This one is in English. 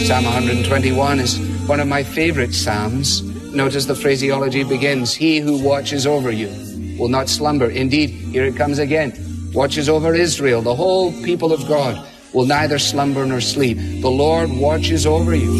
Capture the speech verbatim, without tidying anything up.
Psalm one hundred twenty-one is one of my favorite psalms. Notice the phraseology begins, he who watches over you will not slumber. Indeed, here it comes again, watches over Israel. The whole people of God will neither slumber nor sleep. The Lord watches over you.